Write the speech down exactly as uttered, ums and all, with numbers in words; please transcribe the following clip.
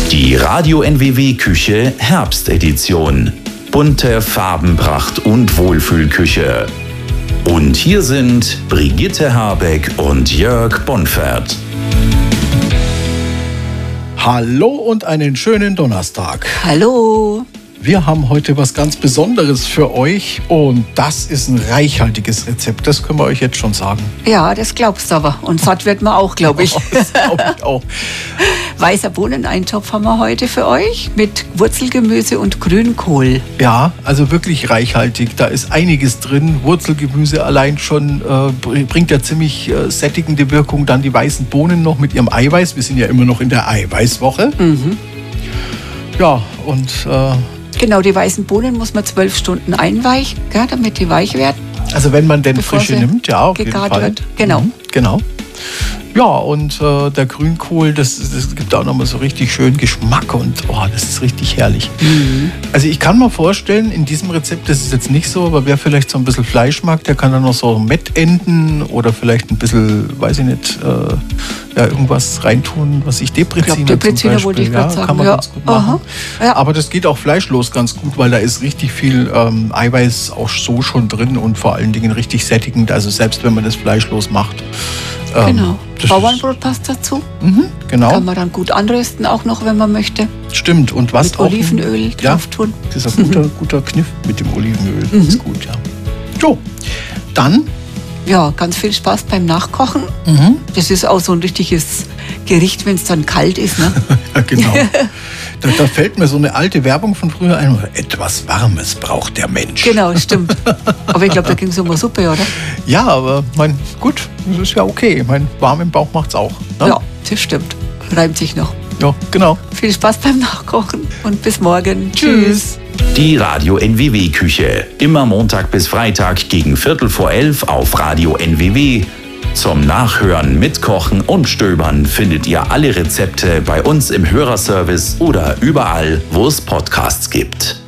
Die Radio N W W-Küche Herbstedition. Bunte Farbenpracht und Wohlfühlküche. Und hier sind Brigitte Habeck und Jörg Bonfert. Hallo und einen schönen Donnerstag. Hallo. Wir haben heute was ganz Besonderes für euch und das ist ein reichhaltiges Rezept, das können wir euch jetzt schon sagen. Ja, das glaubst du aber. Und satt wird man auch, glaube ich. Das glaube ich auch. Weißer Bohneneintopf haben wir heute für euch mit Wurzelgemüse und Grünkohl. Ja, also wirklich reichhaltig. Da ist einiges drin. Wurzelgemüse allein schon äh, bringt ja ziemlich äh, sättigende Wirkung. Dann die weißen Bohnen noch mit ihrem Eiweiß. Wir sind ja immer noch in der Eiweißwoche. Mhm. Ja, und... Äh, Genau, die weißen Bohnen muss man zwölf Stunden einweichen, gell, damit die weich werden. Also wenn man denn frische nimmt, ja, auf jeden Fall. Wird. Genau. Mhm, genau. Ja, und äh, der Grünkohl, das, das gibt auch nochmal so richtig schön Geschmack und oh, das ist richtig herrlich. Mhm. Also ich kann mir vorstellen, in diesem Rezept, das ist jetzt nicht so, aber wer vielleicht so ein bisschen Fleisch mag, der kann dann noch so Mettenden oder vielleicht ein bisschen, weiß ich nicht, äh, ja, irgendwas reintun, was ich Depreziner ich glaub, Depreziner zum Beispiel. wollte ich gerade ja, sagen. Kann man ja. ganz gut machen. Ja. Aber das geht auch fleischlos ganz gut, weil da ist richtig viel ähm, Eiweiß auch so schon drin und vor allen Dingen richtig sättigend. Also selbst wenn man das fleischlos macht. Ähm, genau. Bauernbrot passt dazu. Mhm, genau. Kann man dann gut anrösten auch noch, wenn man möchte. Stimmt. Und was mit auch Olivenöl ein, drauf ja, tun. Das ist ein guter, guter Kniff mit dem Olivenöl. Mhm. Ist gut, ja. So, dann... Ja, ganz viel Spaß beim Nachkochen. Mhm. Das ist auch so ein richtiges Gericht, wenn es dann kalt ist. Ne? Ja, genau. Da, da fällt mir so eine alte Werbung von früher ein. Etwas Warmes braucht der Mensch. Genau, stimmt. Aber ich glaube, da ging es um eine Suppe, oder? Ja, aber mein, gut, das ist ja okay. Mein warm im Bauch macht's auch. Ne? Ja, das stimmt. Reimt sich noch. Ja, genau. Viel Spaß beim Nachkochen und bis morgen. Tschüss. Die Radio N W W-Küche. Immer Montag bis Freitag gegen Viertel vor elf auf Radio N W W. Zum Nachhören, Mitkochen und Stöbern findet ihr alle Rezepte bei uns im Hörerservice oder überall, wo es Podcasts gibt.